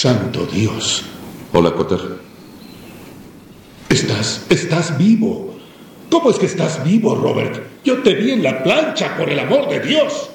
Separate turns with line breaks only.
Santo Dios.
Hola, Cotter.
Estás vivo. ¿Cómo es que estás vivo, Robert? Yo te vi en la plancha, por el amor de Dios.